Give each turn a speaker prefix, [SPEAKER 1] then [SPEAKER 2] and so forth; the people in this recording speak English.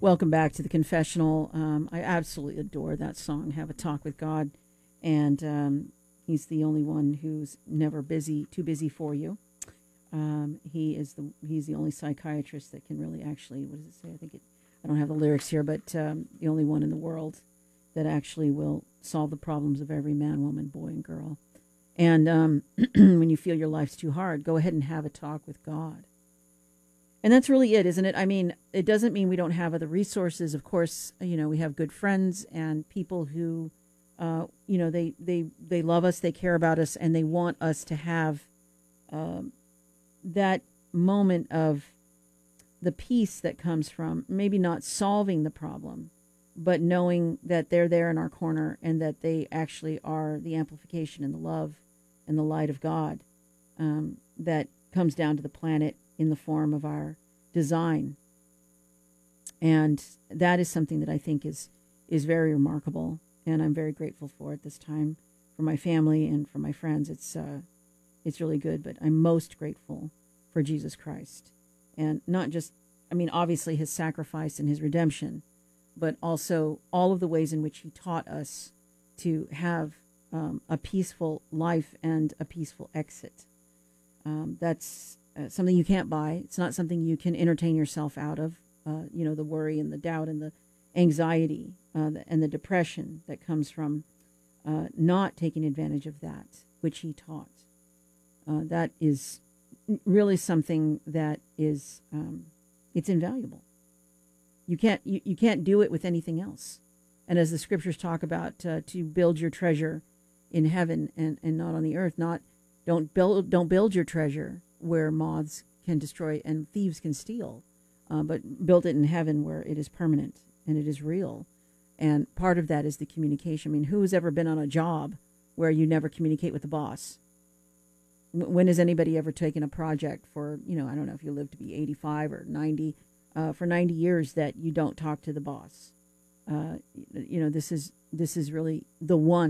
[SPEAKER 1] Welcome back to the confessional. I absolutely adore that song, Have a Talk with God. And he's the only one who's never too busy for you. He's the only psychiatrist that can really actually, what does it say? I don't have the lyrics here, but the only one in the world that actually will solve the problems of every man, woman, boy, and girl. And when you feel your life's too hard, go ahead and have a talk with God. And that's really it, isn't it? I mean, it doesn't mean we don't have other resources. Of course, we have good friends and people who, they love us, they care about us, and they want us to have that moment of the peace that comes from maybe not solving the problem, but knowing that they're there in our corner and that they actually are the amplification and the love and the light of God that comes down to the planet in the form of our design. And that is something that I think is very remarkable, and I'm very grateful for it this time, for my family and for my friends. It's really good, but I'm most grateful for Jesus Christ. And not just, obviously his sacrifice and his redemption, but also all of the ways in which he taught us to have a peaceful life and a peaceful exit. That's something you can't buy. It's not something you can entertain yourself out of, the worry and the doubt and the anxiety and the depression that comes from not taking advantage of that which he taught. That is really something that is, it's invaluable. You can't do it with anything else. And as the scriptures talk about, to build your treasure in heaven and not on the earth, don't build your treasure where moths can destroy and thieves can steal, but build it in heaven where it is permanent and it is real. And part of that is the communication. Who's ever been on a job where you never communicate with the boss? When has anybody ever taken a project for, I don't know if you live to be 85 or 90, for 90 years that you don't talk to the boss? This is really the one